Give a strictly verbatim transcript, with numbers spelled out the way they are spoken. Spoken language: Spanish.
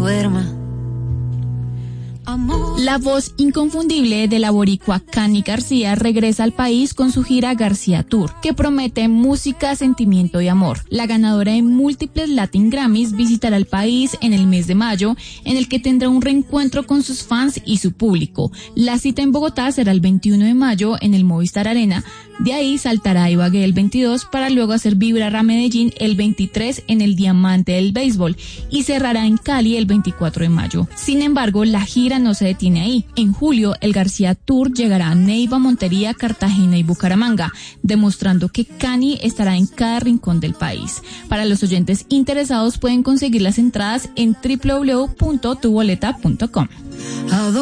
duerma. La voz inconfundible de la boricua Cani García regresa al país con su gira García Tour, que promete música, sentimiento y amor. La ganadora de múltiples Latin Grammys visitará el país en el mes de mayo, en el que tendrá un reencuentro con sus fans y su público. La cita en Bogotá será el veintiuno de mayo en el Movistar Arena. De ahí saltará a Ibagué el veintidós para luego hacer vibrar a Medellín el veintitrés en el Diamante del Béisbol y cerrará en Cali el veinticuatro de mayo. Sin embargo, la gira no se detiene ahí. En julio, el García Tour llegará a Neiva, Montería, Cartagena y Bucaramanga, demostrando que Cani estará en cada rincón del país. Para los oyentes interesados pueden conseguir las entradas en doble u doble u doble u punto tu boleta punto com.